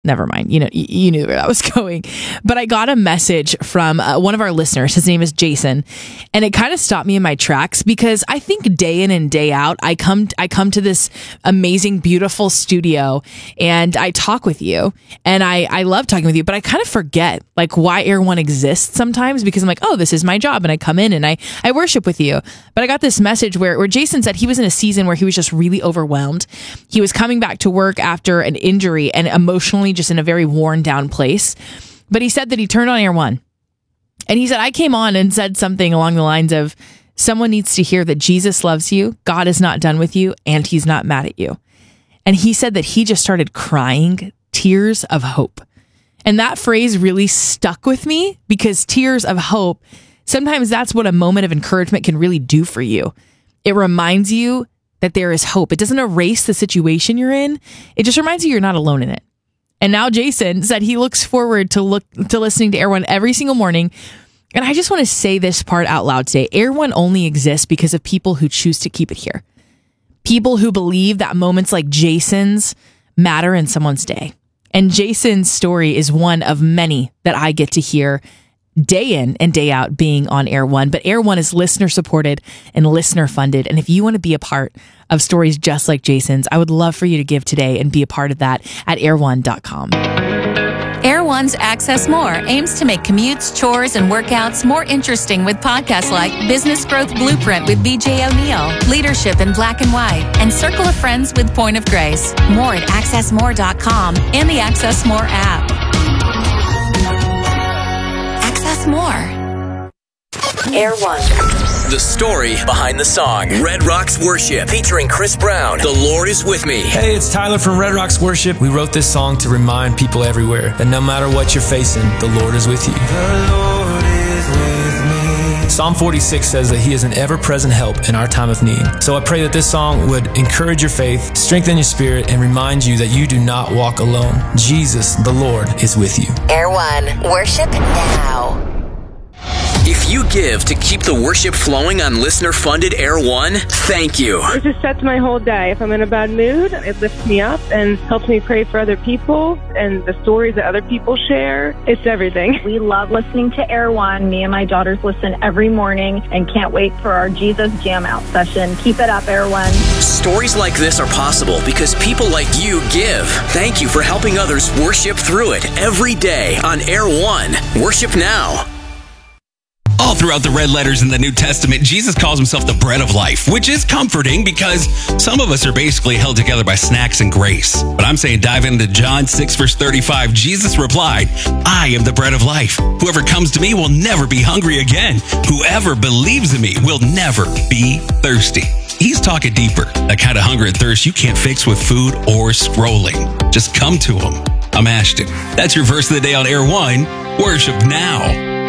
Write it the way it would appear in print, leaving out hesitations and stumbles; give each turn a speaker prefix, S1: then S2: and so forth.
S1: never mind. You knew where that was going. But I got a message from one of our listeners. His name is Jason. And it kind of stopped me in my tracks because I think day in and day out, I come to this amazing, beautiful studio and I talk with you and I love talking with you, but I kind of forget like why Air One exists sometimes because I'm like, oh, this is my job. And I come in and I worship with you. But I got this message where Jason said he was in a season where he was just really overwhelmed. He was coming back to work after an injury and emotionally just in a very worn down place. But he said that he turned on Air One. And he said, I came on and said something along the lines of, someone needs to hear that Jesus loves you, God is not done with you, and he's not mad at you. And he said that he just started crying tears of hope. And that phrase really stuck with me because tears of hope, sometimes that's what a moment of encouragement can really do for you. It reminds you that there is hope. It doesn't erase the situation you're in. It just reminds you you're not alone in it. And now Jason said he looks forward to listening to Air One every single morning. And I just want to say this part out loud today. Air One only exists because of people who choose to keep it here. People who believe that moments like Jason's matter in someone's day. And Jason's story is one of many that I get to hear day in and day out being on Air One. But Air One is listener supported and listener funded. And if you want to be a part of stories just like Jason's, I would love for you to give today and be a part of that at air1.com.
S2: Air One's Access More aims to make commutes, chores, and workouts more interesting with podcasts like Business Growth Blueprint with BJ O'Neill, Leadership in Black and White, and Circle of Friends with Point of Grace. More at accessmore.com and the Access More app. Access More.
S3: Air One.
S4: The story behind the song. Red Rocks Worship, featuring Chris Brown. The Lord is with me.
S5: Hey, it's Tyler from Red Rocks Worship. We wrote this song to remind people everywhere that no matter what you're facing, the Lord is with you. The Lord is with me. Psalm 46 says that He is an ever-present help in our time of need. So I pray that this song would encourage your faith, strengthen your spirit, and remind you that you do not walk alone. Jesus, the Lord, is with you.
S3: Air One. Worship now.
S4: If you give to keep the worship flowing on listener-funded Air One, thank you.
S6: It just sets my whole day. If I'm in a bad mood, it lifts me up and helps me pray for other people and the stories that other people share. It's everything.
S7: We love listening to Air One. Me and my daughters listen every morning and can't wait for our Jesus Jam Out session. Keep it up, Air One.
S4: Stories like this are possible because people like you give. Thank you for helping others worship through it every day on Air One. Worship now.
S8: All throughout the red letters in the New Testament, Jesus calls himself the bread of life, which is comforting because some of us are basically held together by snacks and grace. But I'm saying dive into John 6, verse 35. Jesus replied, I am the bread of life. Whoever comes to me will never be hungry again. Whoever believes in me will never be thirsty. He's talking deeper. That kind of hunger and thirst you can't fix with food or scrolling. Just come to him. I'm Ashton. That's your verse of the day on Air One. Worship now.